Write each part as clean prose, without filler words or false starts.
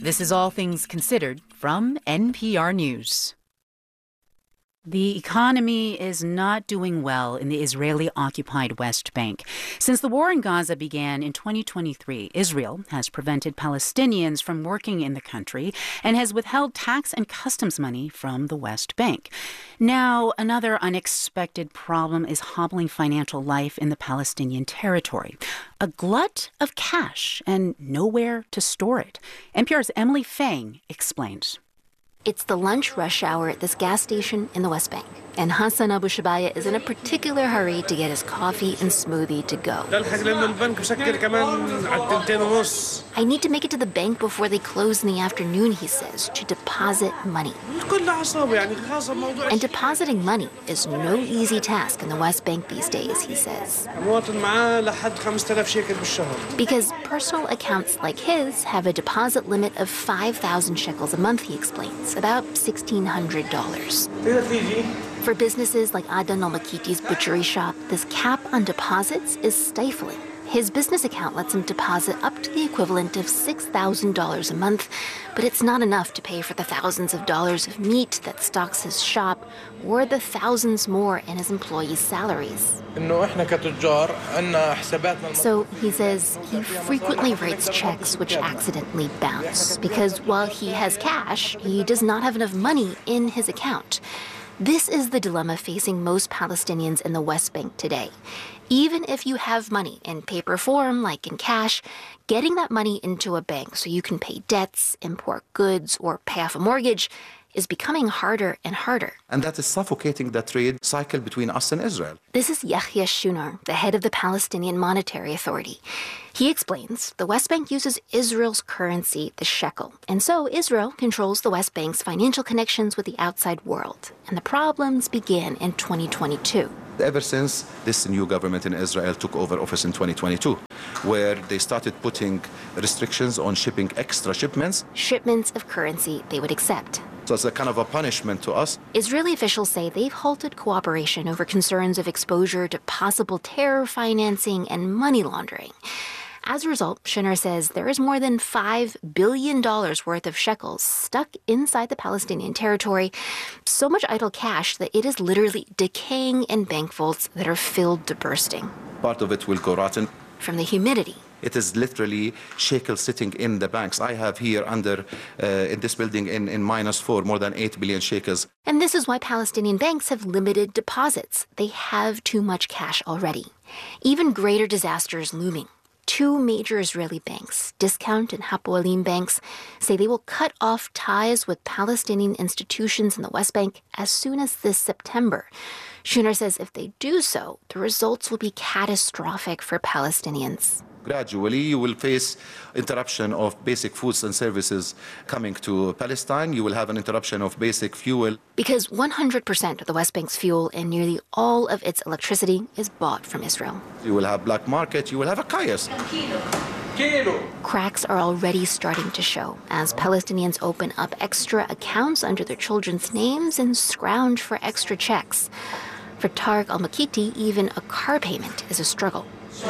This is All Things Considered from NPR News. The economy is not doing well in the Israeli-occupied West Bank. Since the war in Gaza began in 2023, Israel has prevented Palestinians from working in the country and has withheld tax and customs money from the West Bank. Now, another unexpected problem is hobbling financial life in the Palestinian territory. A glut of cash and nowhere to store it. NPR's Emily Fang explains. It's the lunch rush hour at this gas station in the West Bank, and Hassan Abu Shabaya is in a particular hurry to get his coffee and smoothie to go. I need to make it to the bank before they close in the afternoon, he says, to deposit money. And depositing money is no easy task in the West Bank these days, he says. Because personal accounts like his have a deposit limit of 5,000 shekels a month, he explains. About $1,600. For businesses like Adan al-Makiti's butchery shop, this cap on deposits is stifling. His business account lets him deposit up to the equivalent of $6,000 a month, but it's not enough to pay for the thousands of dollars of meat that stocks his shop or the thousands more in his employees' salaries. So he says he frequently writes checks which accidentally bounce because while he has cash, he does not have enough money in his account. This is the dilemma facing most Palestinians in the West Bank today. Even if you have money in paper form, like in cash, getting that money into a bank so you can pay debts, import goods, or pay off a mortgage is becoming harder and harder. And that is suffocating the trade cycle between us and Israel. This is Yahya Shunar, the head of the Palestinian Monetary Authority. He explains the West Bank uses Israel's currency, the shekel, and so Israel controls the West Bank's financial connections with the outside world. And the problems began in 2022. Ever since this new government in Israel took over office in 2022, where they started putting restrictions on shipping extra shipments. Shipments of currency they would accept. So it's a kind of a punishment to us. Israeli officials say they've halted cooperation over concerns of exposure to possible terror financing and money laundering. As a result, Shunar says there is more than $5 billion worth of shekels stuck inside the Palestinian territory, so much idle cash that it is literally decaying in bank vaults that are filled to bursting. Part of it will go rotten. From the humidity. It is literally shekels sitting in the banks. I have here under, in this building in -4, more than 8 billion shekels. And this is why Palestinian banks have limited deposits. They have too much cash already. Even greater disasters looming. Two major Israeli banks, Discount and Hapoalim banks, say they will cut off ties with Palestinian institutions in the West Bank as soon as this September. Shunar says if they do so, the results will be catastrophic for Palestinians. Gradually, you will face interruption of basic foods and services coming to Palestine. You will have an interruption of basic fuel. Because 100% of the West Bank's fuel and nearly all of its electricity is bought from Israel. You will have black market. You will have a chaos. Cracks are already starting to show as Palestinians open up extra accounts under their children's names and scrounge for extra checks. For Tariq al-Makiti, even a car payment is a struggle.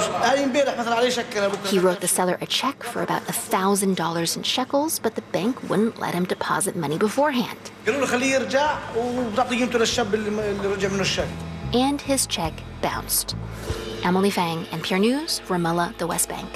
He wrote the seller a check for about $1,000 in shekels, but the bank wouldn't let him deposit money beforehand. And his check bounced. Emily Fang, NPR News, Ramallah, the West Bank.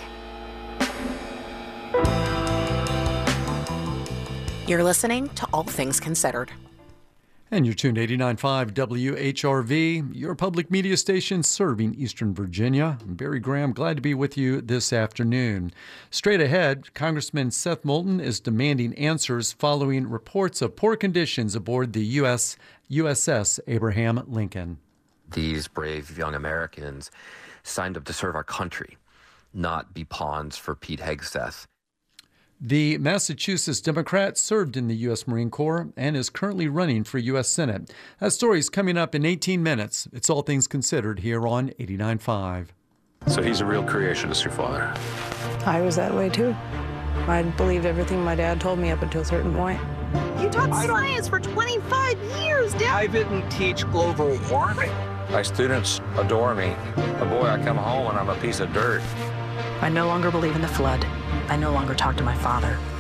You're listening to All Things Considered. And you're tuned to 89.5 WHRV, your public media station serving Eastern Virginia. I'm Barry Graham, glad to be with you this afternoon. Straight ahead, Congressman Seth Moulton is demanding answers following reports of poor conditions aboard the USS Abraham Lincoln. These brave young Americans signed up to serve our country, not be pawns for Pete Hegseth. The Massachusetts Democrat served in the U.S. Marine Corps and is currently running for U.S. Senate. That story's coming up in 18 minutes. It's All Things Considered here on 89.5. So he's a real creationist, your father? I was that way, too. I believed everything my dad told me up until a certain point. You taught science for 25 years, Dad. I didn't teach global warming. My students adore me. But boy, I come home and I'm a piece of dirt. I no longer believe in the flood. I no longer talk to my father.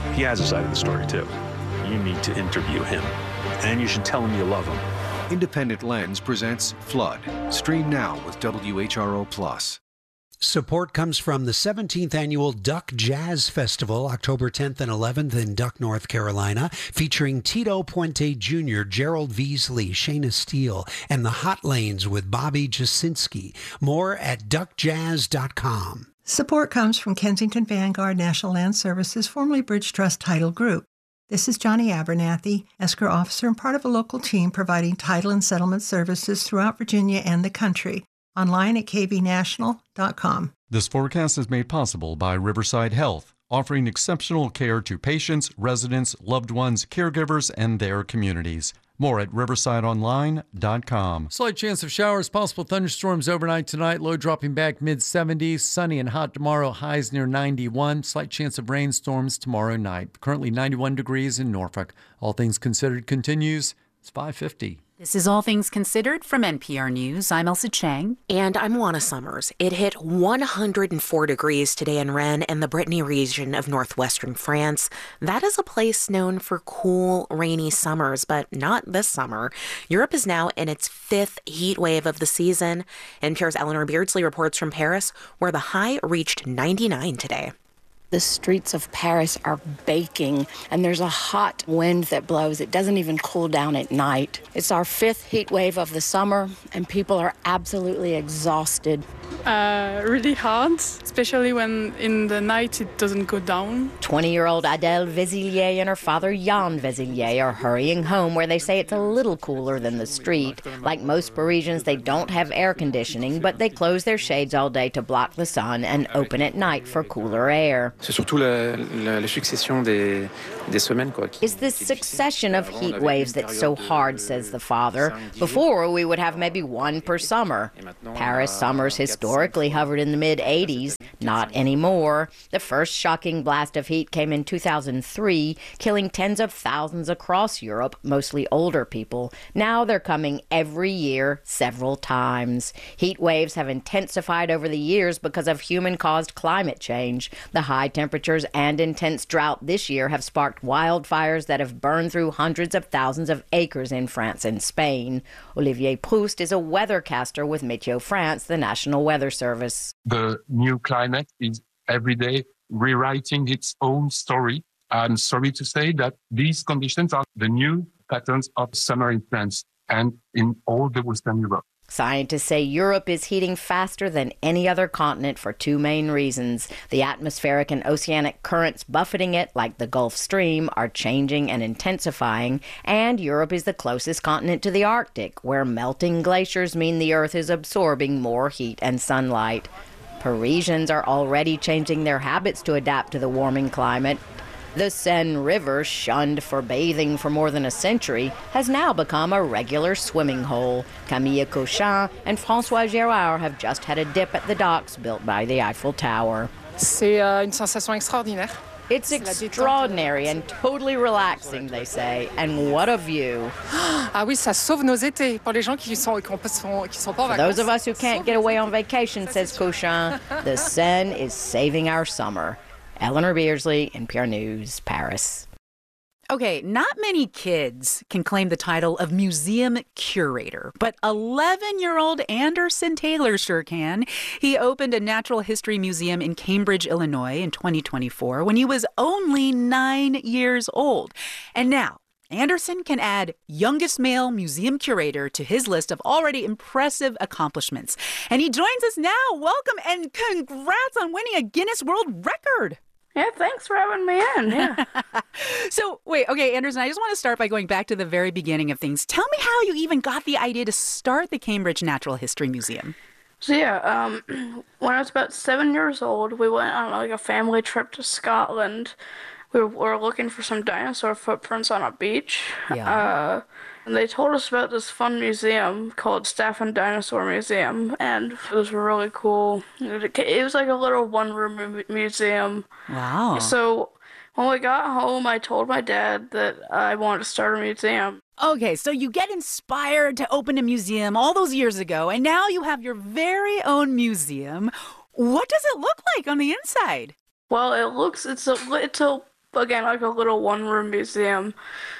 He has a side of the story, too. You need to interview him. And you should tell him you love him. Independent Lens presents Flood. Stream now with WHRO+. Support comes from the 17th Annual Duck Jazz Festival, October 10th and 11th in Duck, North Carolina, featuring Tito Puente Jr., Gerald Veasley, Shayna Steele, and the Hot Lanes with Bobby Jasinski. More at duckjazz.com. Support comes from Kensington Vanguard National Land Services, formerly Bridge Trust Title Group. This is Johnny Abernathy, escrow officer and part of a local team providing title and settlement services throughout Virginia and the country. Online at kvnational.com. This forecast is made possible by Riverside Health, offering exceptional care to patients, residents, loved ones, caregivers, and their communities. More at riversideonline.com. Slight chance of showers, possible thunderstorms overnight tonight. Low dropping back mid-70s. Sunny and hot tomorrow. Highs near 91. Slight chance of rainstorms tomorrow night. Currently 91 degrees in Norfolk. All Things Considered continues. It's 5:50. This is All Things Considered from NPR News. I'm Elsa Chang. And I'm Juana Summers. It hit 104 degrees today in Rennes and the Brittany region of northwestern France. That is a place known for cool, rainy summers, but not this summer. Europe is now in its fifth heat wave of the season. NPR's Eleanor Beardsley reports from Paris, where the high reached 99 today. The streets of Paris are baking, and there's a hot wind that blows. It doesn't even cool down at night. It's our fifth heat wave of the summer, and people are absolutely exhausted. Really hard, especially when in the night it doesn't go down. 20-year-old Adèle Vézillier and her father Jan Vézillier are hurrying home where they say it's a little cooler than the street. Like most Parisians, they don't have air conditioning, but they close their shades all day to block the sun and open at night for cooler air. C'est surtout la succession des semaines, quoi. It's this succession of heat waves that's so hard, says the father. Before, we would have maybe one per summer. Paris summers historically hovered in the mid-80s. Not anymore. The first shocking blast of heat came in 2003, killing tens of thousands across Europe, mostly older people. Now they're coming every year, several times. Heat waves have intensified over the years because of human-caused climate change. The high temperatures and intense drought this year have sparked wildfires that have burned through hundreds of thousands of acres in France and Spain. Olivier Proust is a weathercaster with Météo France, the National Weather Service. The new climate is every day rewriting its own story. I'm sorry to say that these conditions are the new patterns of summer in France and in all the Western Europe. Scientists say Europe is heating faster than any other continent for two main reasons. The atmospheric and oceanic currents buffeting it, like the Gulf Stream, are changing and intensifying, and Europe is the closest continent to the Arctic, where melting glaciers mean the Earth is absorbing more heat and sunlight. Parisians are already changing their habits to adapt to the warming climate. The Seine River, shunned for bathing for more than a century, has now become a regular swimming hole. Camille Cochin and François Gérard have just had a dip at the docks built by the Eiffel Tower. C'est une sensation extraordinaire. It's extraordinary and totally relaxing, they say. And what a view. Ah oui, ça sauve nos étés pour les gens qui sont pas en vacances. For those of us who can't get away on vacation, says Cochin, the Seine is saving our summer. Eleanor Beardsley, NPR News, Paris. Okay, not many kids can claim the title of museum curator, but 11-year-old Anderson Taylor sure can. He opened a natural history museum in Cambridge, Illinois in 2024 when he was only 9 years old. And now, Anderson can add youngest male museum curator to his list of already impressive accomplishments. And he joins us now. Welcome and congrats on winning a Guinness World Record. Yeah, thanks for having me in. Yeah. So, wait, okay, Anderson, I just want to start by going back to the very beginning of things. Tell me how you even got the idea to start the Cambridge Natural History Museum. So, yeah, when I was about 7 years old, we went on like a family trip to Scotland. We were looking for some dinosaur footprints on a beach. Yeah. And they told us about this fun museum called Staffin Dinosaur Museum, and it was really cool. It was like a little one-room museum. Wow. So when we got home, I told my dad that I wanted to start a museum. Okay, so you get inspired to open a museum all those years ago, and now you have your very own museum. What does it look like on the inside? Well, it's a again, like a little one-room museum.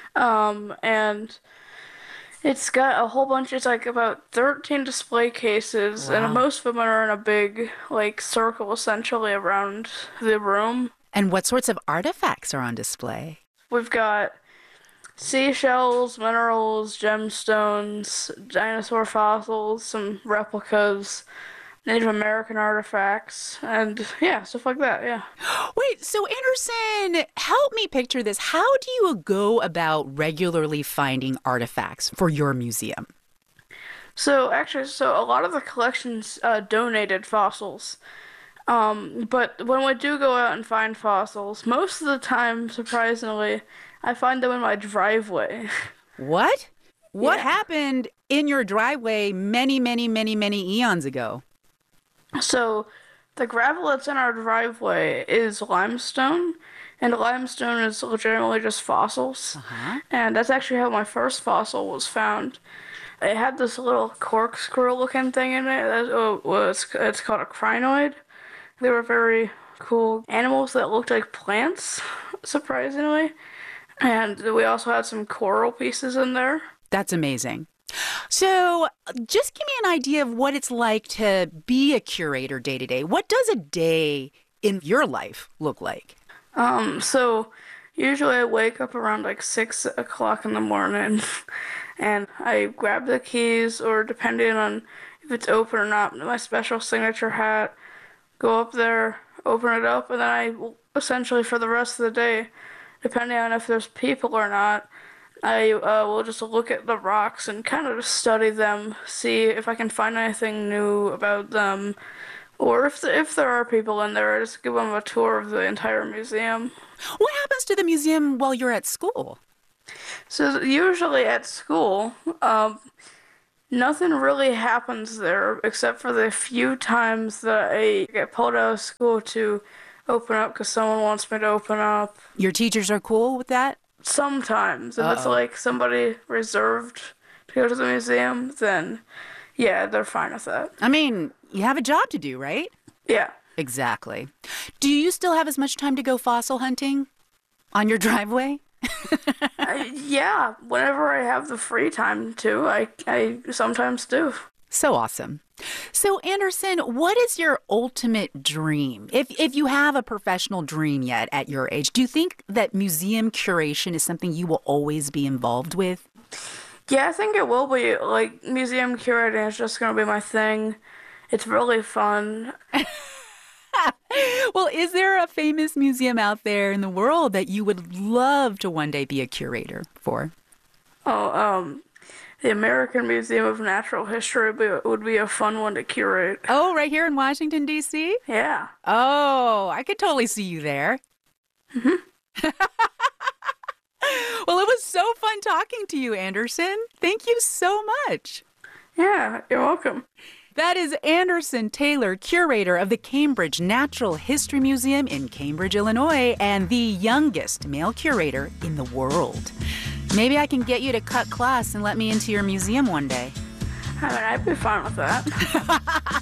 And it's got a whole bunch, it's like about 13 display cases, Wow. and most of them are in a big, like, circle essentially around the room. And what sorts of artifacts are on display? We've got seashells, minerals, gemstones, dinosaur fossils, some replicas, Native American artifacts, and yeah, stuff like that, yeah. Wait, so Anderson, help me picture this. How do you go about regularly finding artifacts for your museum? So a lot of the collections donated fossils. But when we do go out and find fossils, most of the time, surprisingly, I find them in my driveway. What? What Yeah. happened in your driveway many, many, many, many eons ago? So the gravel that's in our driveway is limestone, and limestone is legitimately just fossils. And that's actually how my first fossil was found. It had this little corkscrew-looking thing in it. It's called a crinoid. They were very cool animals that looked like plants, surprisingly. And we also had some coral pieces in there. That's amazing. So just give me an idea of what it's like to be a curator day to day. What does a day in your life look like? So usually I wake up around like 6 o'clock in the morning and I grab the keys, or depending on if it's open or not, my special signature hat, go up there, open it up, and then I essentially for the rest of the day, depending on if there's people or not, I will just look at the rocks and kind of just study them, see if I can find anything new about them, or if there are people in there, I just give them a tour of the entire museum. What happens to the museum while you're at school? So usually at school, nothing really happens there except for the few times that I get pulled out of school to open up because someone wants me to open up. Your teachers are cool with that? Sometimes. If it's Uh-oh. like somebody reserved to go to the museum, then yeah, they're fine with that. I mean, you have a job to do, right? Yeah. Exactly. Do you still have as much time to go fossil hunting on your driveway? Yeah, whenever I have the free time to, I sometimes do. So awesome. So Anderson, what is your ultimate dream? If you have a professional dream yet at your age, do you think that museum curation is something you will always be involved with? Yeah, I think it will be. Like, museum curating is just going to be my thing. It's really fun. Well, is there a famous museum out there in the world that you would love to one day be a curator for? The American Museum of Natural History would be a fun one to curate. Oh, right here in Washington, D.C.? Yeah. Oh, I could totally see you there. Mm-hmm. Well, it was so fun talking to you, Anderson. Thank you so much. Yeah, you're welcome. That is Anderson Taylor, curator of the Cambridge Natural History Museum in Cambridge, Illinois, and the youngest male curator in the world. Maybe I can get you to cut class and let me into your museum one day. I mean, I'd be fine with that.